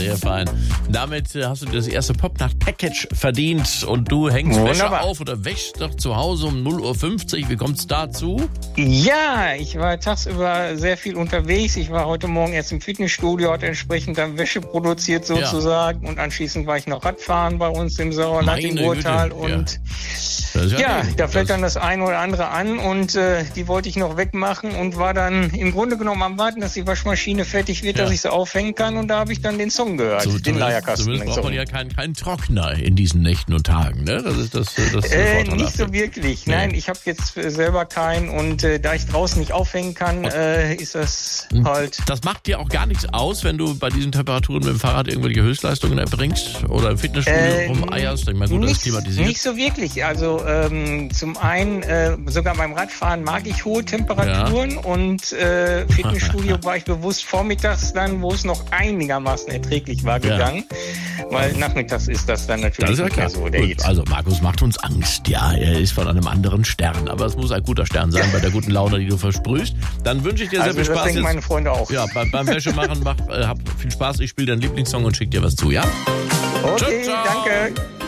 Sehr fein. Damit hast du dir das erste Popnacht-Package verdient und du hängst Wäsche auf oder wäschst doch zu Hause um 0:50 Uhr. Wie kommt's dazu? Ja, ich war tagsüber sehr viel unterwegs. Ich war heute Morgen erst im Fitnessstudio, hat entsprechend dann Wäsche produziert sozusagen und anschließend war ich noch Radfahren bei uns im Sauerland im Ruhrtal und da fällt dann das eine oder andere an und die wollte ich noch wegmachen und war dann im Grunde genommen am Warten, dass die Waschmaschine fertig wird, dass ich sie aufhängen kann und da habe ich dann den Song gehört, den Leierkasten. Zumindest braucht man ja keinen Trockner in diesen Nächten und Tagen, ne? Das ist das nicht so wirklich. Nee. Nein, ich habe jetzt selber keinen und da ich draußen nicht aufhängen kann, ist das halt... Das macht dir auch gar nichts aus, wenn du bei diesen Temperaturen mit dem Fahrrad irgendwelche Höchstleistungen erbringst oder im Fitnessstudio rumeierst? Ich meine, gut, das ist klimatisiert. Nicht so wirklich. Also zum einen, sogar beim Radfahren mag ich hohe Temperaturen und Fitnessstudio war ich bewusst vormittags dann, wo es noch einigermaßen erträglich war, gegangen. Weil nachmittags ist das dann natürlich nicht mehr so. Gut, also Markus macht uns Angst. Ja, er ist von einem anderen Stern. Aber es muss ein guter Stern sein bei der guten Laune, die du versprühst. Dann wünsche ich dir sehr viel Spaß. Das denken meine Freunde auch. Ja, beim Wäschemachen hab viel Spaß. Ich spiele deinen Lieblingssong und schick dir was zu, ja? Okay, ciao. Danke.